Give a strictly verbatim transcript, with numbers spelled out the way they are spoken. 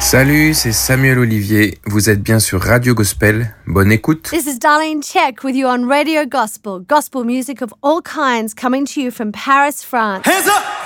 Salut, c'est Samuel Olivier. Vous êtes bien sur Radio Gospel. Bonne écoute. This is Darlene Check with you on Radio Gospel. Gospel music of all kinds coming to you from Paris, France. Hands up!